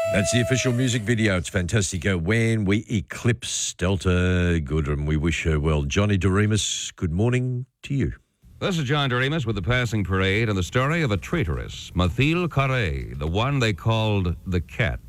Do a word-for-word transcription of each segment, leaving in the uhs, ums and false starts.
That's the official music video. It's Fantastica When We Eclipse Delta Goodrem. We wish her well. Johnny Doremus, good morning to you. This is John Doremus with the passing parade and the story of a traitoress, Mathilde Carré, the one they called the Cat.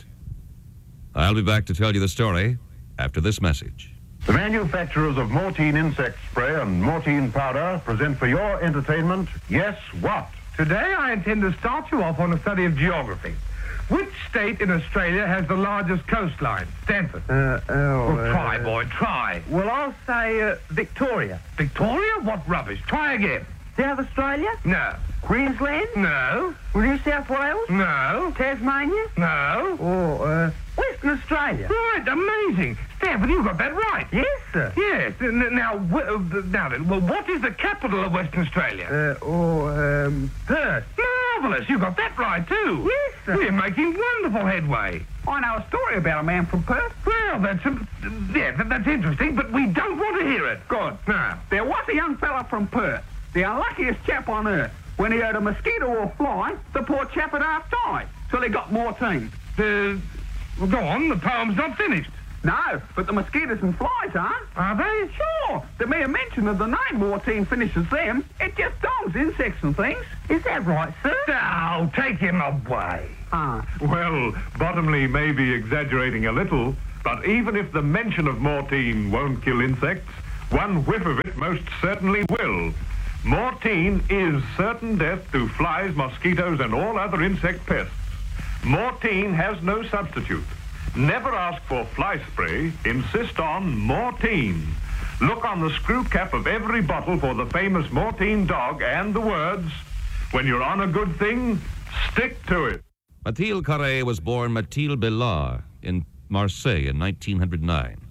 I'll be back to tell you the story after this message. The manufacturers of Mortein insect spray and Mortein powder present for your entertainment, Yes, What? Today I intend to start you off on a study of geography. Which state in Australia has the largest coastline? Stanford. Uh, oh, Well, try, uh, boy, try. Well, I'll say uh, Victoria. Victoria? What rubbish. Try again. South Australia? No. Queensland? No. New South Wales? No. Tasmania? No. Or uh, Western Australia? Right, amazing. Stanford, you got that right. Yes, sir. Yes. N- Now, wh- uh, now then, well, what is the capital of Western Australia? Uh, or, um, Perth. Marvellous. You got that right, too. Yes, sir. We're making wonderful headway. I know a story about a man from Perth. Well, that's, um, yeah, that, that's interesting, but we don't want to hear it. Good. No. There was a young fella from Perth, the unluckiest chap on earth. When he heard a mosquito or fly, the poor chap had half died, till he got Mortein. Uh, well, go on, the poem's not finished. No, but the mosquitoes and flies aren't. Are they? Sure. The mere mention of the name Mortein finishes them. It just dogs insects and things. Is that right, sir? Now, take him away. Ah. Well, Bottomley may be exaggerating a little, but even if the mention of Mortein won't kill insects, one whiff of it most certainly will. Mortein is certain death to flies, mosquitoes, and all other insect pests. Mortein has no substitute. Never ask for fly spray. Insist on Mortein. Look on the screw cap of every bottle for the famous Mortein dog and the words, when you're on a good thing, stick to it. Mathilde Carré was born Mathilde Bellard in Marseille in nineteen oh nine.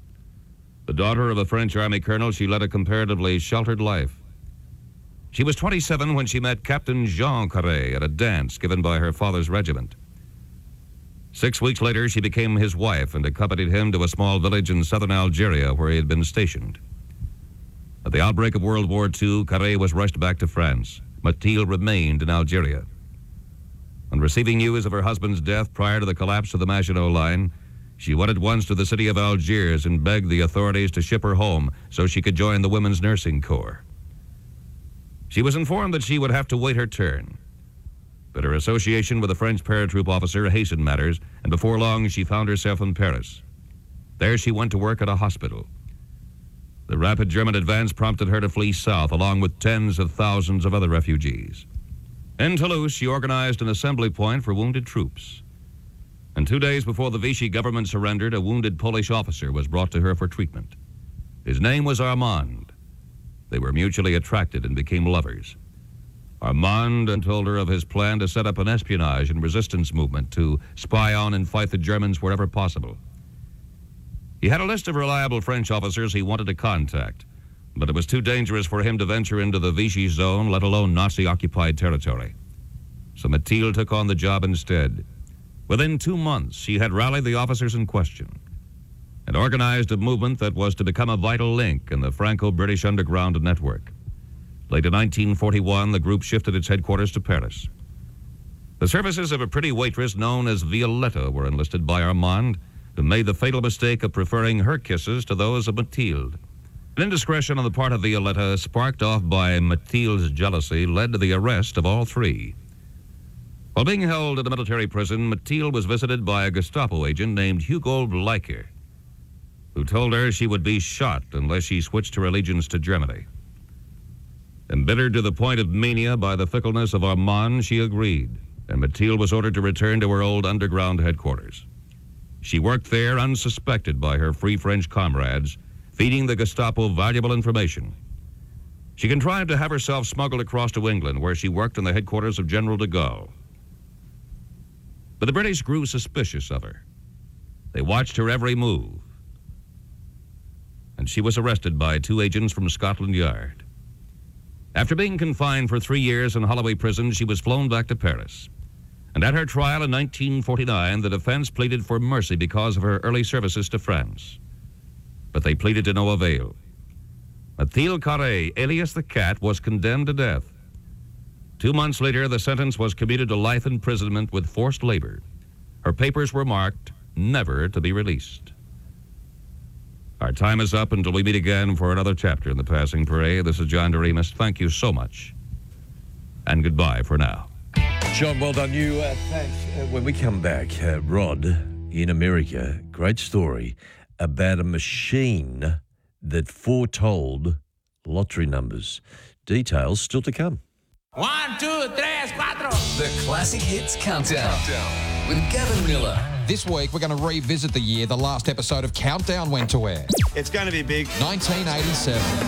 The daughter of a French army colonel, she led a comparatively sheltered life. She was twenty-seven when she met Captain Jean Carré at a dance given by her father's regiment. Six weeks later, she became his wife and accompanied him to a small village in southern Algeria where he had been stationed. At the outbreak of World War Two, Carré was rushed back to France. Mathilde remained in Algeria. On receiving news of her husband's death prior to the collapse of the Maginot Line, she went at once to the city of Algiers and begged the authorities to ship her home so she could join the Women's Nursing Corps. She was informed that she would have to wait her turn. But her association with a French paratroop officer hastened matters, and before long she found herself in Paris. There she went to work at a hospital. The rapid German advance prompted her to flee south, along with tens of thousands of other refugees. In Toulouse, she organized an assembly point for wounded troops. And two days before the Vichy government surrendered, a wounded Polish officer was brought to her for treatment. His name was Armand. They were mutually attracted and became lovers. Armand told her of his plan to set up an espionage and resistance movement to spy on and fight the Germans wherever possible. He had a list of reliable French officers he wanted to contact, but it was too dangerous for him to venture into the Vichy zone, let alone Nazi-occupied territory. So Mathilde took on the job instead. Within two months, she had rallied the officers in question and organized a movement that was to become a vital link in the Franco-British underground network. Late in nineteen forty-one, the group shifted its headquarters to Paris. The services of a pretty waitress known as Violetta were enlisted by Armand, who made the fatal mistake of preferring her kisses to those of Mathilde. An indiscretion on the part of Violetta, sparked off by Mathilde's jealousy, led to the arrest of all three. While being held at a military prison, Mathilde was visited by a Gestapo agent named Hugo Bleicher, who told her she would be shot unless she switched her allegiance to Germany. Embittered to the point of mania by the fickleness of Armand, she agreed, and Mathilde was ordered to return to her old underground headquarters. She worked there unsuspected by her Free French comrades, feeding the Gestapo valuable information. She contrived to have herself smuggled across to England, where she worked in the headquarters of General de Gaulle. But the British grew suspicious of her. They watched her every move, and she was arrested by two agents from Scotland Yard. After being confined for three years in Holloway Prison, she was flown back to Paris. And at her trial in nineteen forty-nine, the defense pleaded for mercy because of her early services to France. But they pleaded to no avail. Mathilde Carré, alias the Cat, was condemned to death. Two months later, the sentence was commuted to life imprisonment with forced labor. Her papers were marked never to be released. Our time is up until we meet again for another chapter in The Passing Parade. This is John Doremus. Thank you so much. And goodbye for now. John, well done you. Uh, thanks. Uh, when we come back, uh, Rod in America, great story about a machine that foretold lottery numbers. Details still to come. One, two, tres, cuatro. The Classic Hits Countdown, Countdown with Gavin Miller. This week, we're going to revisit the year the last episode of Countdown went to air. It's going to be big. nineteen eighty-seven.